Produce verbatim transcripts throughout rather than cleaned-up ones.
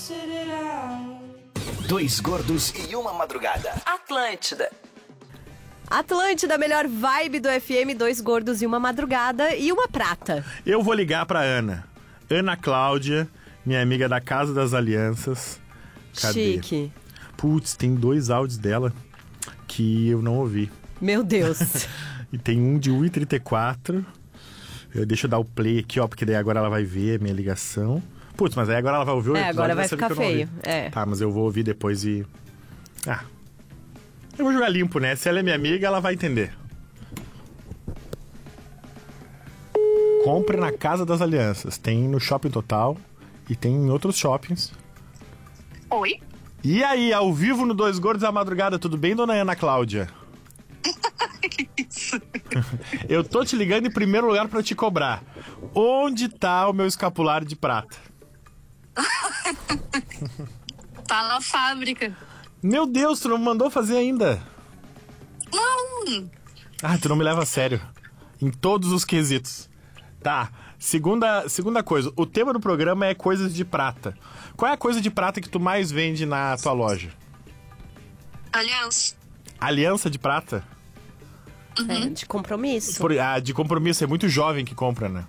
Dois gordos e uma madrugada. Atlântida. Atlântida, melhor vibe do F M, dois gordos e uma madrugada e uma prata. Eu vou ligar pra Ana. Ana Cláudia, minha amiga da Casa das Alianças. Cadê? Chique. Putz, tem dois áudios dela que eu não ouvi. Meu Deus. E tem um de um e trinta e quatro. Eu, deixa eu dar o play aqui, ó, porque daí agora ela vai ver a minha ligação. Putz, mas aí agora ela vai ouvir o É, episódio, agora vai saber ficar que eu não feio. ouvi. É. Tá, mas eu vou ouvir depois e... Ah, eu vou jogar limpo, né? Se ela é minha amiga, ela vai entender. Compre na Casa das Alianças. Tem no Shopping Total e tem em outros shoppings. Oi? E aí, ao vivo no Dois Gordos à Madrugada, tudo bem, dona Ana Cláudia? Que isso? Eu tô te ligando em primeiro lugar pra te cobrar. Onde tá o meu escapulário de prata? Tá na fábrica. Meu Deus, tu não me mandou fazer ainda? Não! Ah, tu não me leva a sério. Em todos os quesitos. Tá, segunda, segunda coisa. O tema do programa é coisas de prata. Qual é a coisa de prata que tu mais vende na tua loja? Aliança. Aliança de prata? É, de compromisso. Por, ah, de compromisso. É muito jovem que compra, né?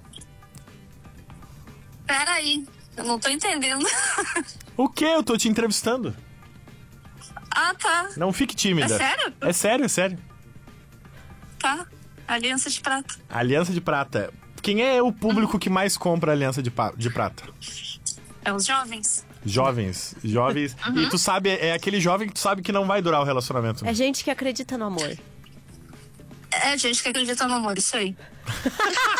Peraí, eu não tô entendendo. O quê? Eu tô te entrevistando. Ah, tá. Não fique tímida. É sério? É sério, é sério. Tá. Aliança de prata. Aliança de prata. Quem é o público que mais compra aliança de, pa- de prata? É os jovens. Jovens. Jovens. E tu sabe, é aquele jovem que tu sabe que não vai durar o relacionamento. É gente que acredita no amor. É gente que acredita no amor, isso aí.